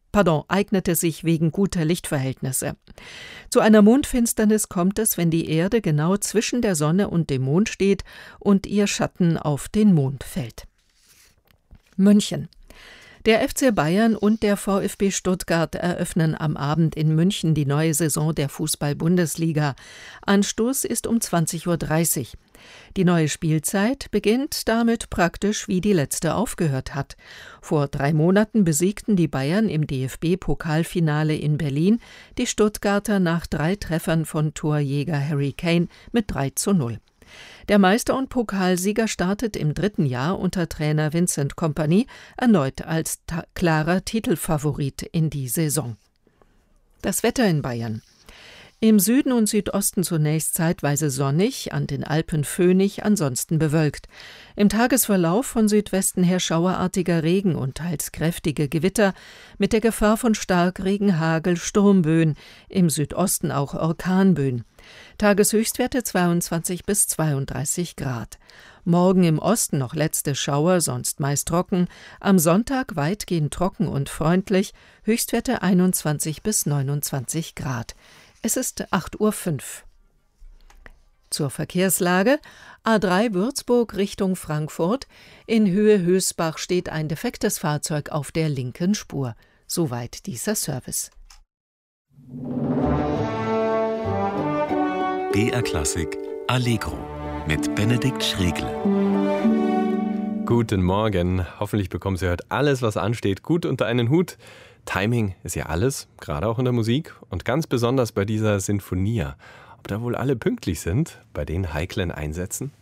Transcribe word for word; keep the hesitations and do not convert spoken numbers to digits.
pardon, eignete sich wegen guter Lichtverhältnisse. Zu einer Mondfinsternis kommt es, wenn die Erde genau zwischen der Sonne und dem Mond steht und ihr Schatten auf den Mond fällt. München. Der F C Bayern und der VfB Stuttgart eröffnen am Abend in München die neue Saison der Fußball-Bundesliga. Anstoß ist um zwanzig Uhr dreißig. Die neue Spielzeit beginnt damit praktisch, wie die letzte aufgehört hat. Vor drei Monaten besiegten die Bayern im D F B-Pokalfinale in Berlin die Stuttgarter nach drei Treffern von Torjäger Harry Kane mit drei zu null. Der Meister und Pokalsieger startet im dritten Jahr unter Trainer Vincent Kompany erneut als ta- klarer Titelfavorit in die Saison. Das Wetter in Bayern. Im Süden und Südosten zunächst zeitweise sonnig, an den Alpen föhnig, ansonsten bewölkt. Im Tagesverlauf von Südwesten her schauerartiger Regen und teils kräftige Gewitter mit der Gefahr von Starkregen, Hagel, Sturmböen, im Südosten auch Orkanböen. Tageshöchstwerte zweiundzwanzig bis zweiunddreißig Grad. Morgen im Osten noch letzte Schauer, sonst meist trocken. Am Sonntag weitgehend trocken und freundlich, Höchstwerte einundzwanzig bis neunundzwanzig Grad. Es ist acht Uhr fünf. Zur Verkehrslage: A drei Würzburg Richtung Frankfurt. In Höhe Hösbach steht ein defektes Fahrzeug auf der linken Spur. Soweit dieser Service. B R Klassik Allegro mit Benedikt Schregle. Guten Morgen. Hoffentlich bekommen Sie heute alles, was ansteht, gut unter einen Hut. Timing ist ja alles, gerade auch in der Musik und ganz besonders bei dieser Sinfonia. Ob da wohl alle pünktlich sind bei den heiklen Einsätzen?